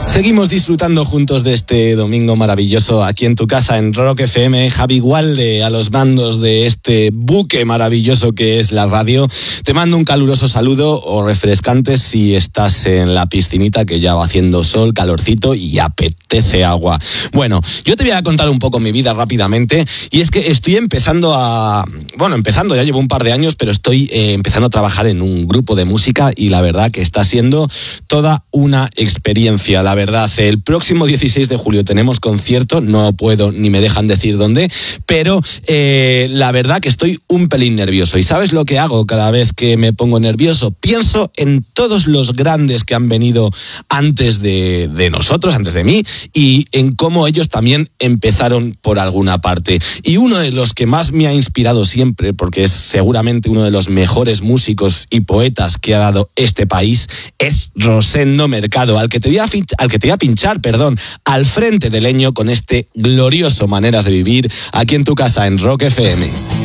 Seguimos disfrutando juntos de este domingo maravilloso aquí en tu casa en Rock FM. Javi Gualde a los mandos de este buque maravilloso que es la radio. Te mando un caluroso saludo o refrescante si estás en la piscinita, que ya va haciendo sol, calorcito y apetece agua. Bueno, yo te voy a contar un poco mi vida rápidamente, y es que estoy empezando, ya llevo un par de años, pero estoy empezando a trabajar en un grupo de música y la verdad que está siendo toda una experiencia. La verdad, el próximo 16 de julio tenemos concierto, no puedo ni me dejan decir dónde, pero la verdad que estoy un pelín nervioso. ¿Y sabes lo que hago cada vez que me pongo nervioso? Pienso en todos los grandes que han venido antes de nosotros, antes de mí, y en cómo ellos también empezaron por alguna parte. Y uno de los que más me ha inspirado siempre, porque es seguramente uno de los mejores músicos y poetas que ha dado este país, es Rosendo Mercado, al que te voy a pinchar al frente del Leño con este glorioso Maneras de Vivir aquí en tu casa en Rock FM.